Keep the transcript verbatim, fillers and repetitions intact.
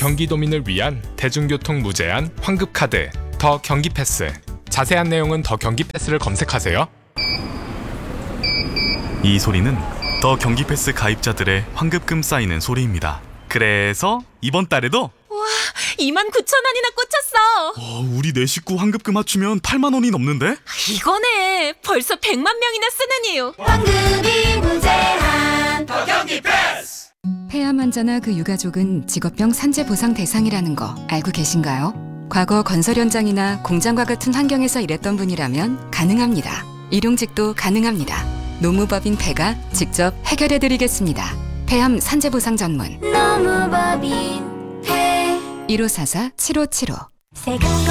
경기도민을 위한 대중교통 무제한 환급카드 더 경기패스. 자세한 내용은 더 경기패스를 검색하세요. 이 소리는 더 경기패스 가입자들의 환급금 쌓이는 소리입니다. 그래서 이번 달에도 이만 구천 원이나 꽂혔어. 어, 우리 네 식구 환급금 합치면 팔만 원이 넘는데? 이거네. 벌써 백만 명이나 쓰는 이유. 환급이 무제한 더 경기패스. 폐암 환자나 그 유가족은 직업병 산재 보상 대상이라는 거 알고 계신가요? 과거 건설 현장이나 공장과 같은 환경에서 일했던 분이라면 가능합니다. 일용직도 가능합니다. 노무법인 폐가 직접 해결해드리겠습니다. 폐암 산재 보상 전문 노무법인 폐 일오사사 칠오칠오. 세금